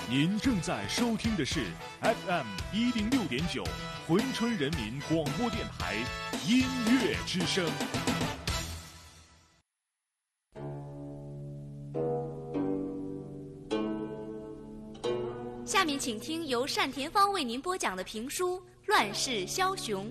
您正在收听的是 FM106.9珲春人民广播电台音乐之声。 下面请听由单田芳为您播讲的评书《乱世枭雄》。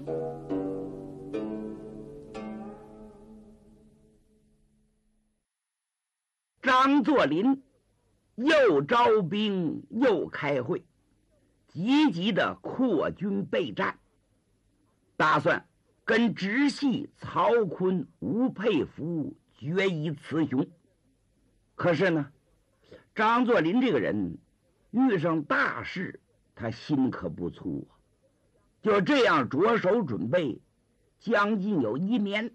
张作霖又招兵又开会，积极的扩军备战，打算跟直系曹锟、吴佩孚决一雌雄。可是呢，张作霖这个人遇上大事，他心可不粗啊。就这样着手准备，将近有1年。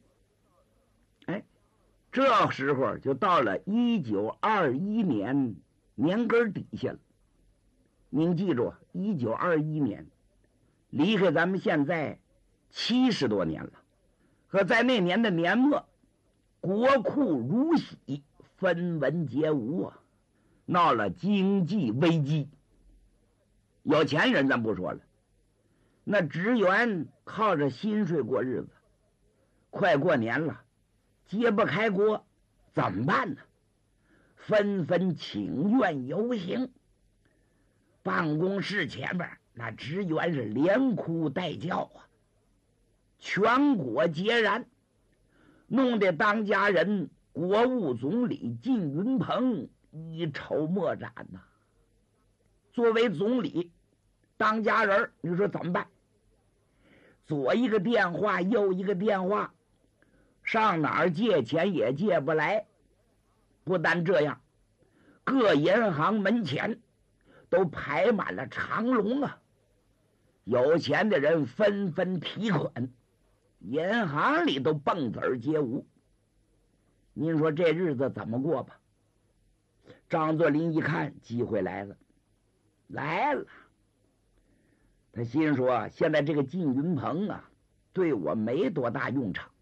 这时候就到了1921年年根底下了。您记住，1921年离开咱们现在70多年了。可在那年的年末，国库如洗，分文皆无啊，闹了经济危机。有钱人咱不说了，那职员靠着薪水过日子，快过年了，揭不开锅，怎么办呢？纷纷请愿游行。办公室前面那职员是连哭带叫啊，全国皆然，弄得当家人国务总理靳云鹏一筹莫展呐。作为总理，当家人，你说怎么办？左一个电话，右一个电话，上哪儿借钱也借不来。不但这样，各银行门前都排满了长龙啊！有钱的人纷纷提款，银行里都蹦子儿皆无。您说这日子怎么过吧？张作霖一看机会来了，他心说现在这个靳云鹏啊，对我没多大用场。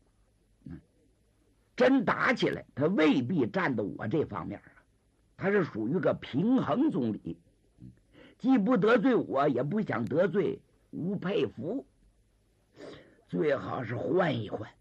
真打起来，他未必站到我这方面啊。他是属于个平衡总理，既不得罪我，也不想得罪吴佩孚，最好是换一换。